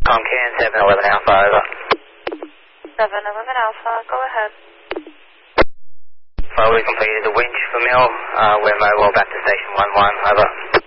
Comcan 711 Alpha, over. 711 Alpha, go ahead. We completed the winch for Mill. We're mobile back to station 11, over.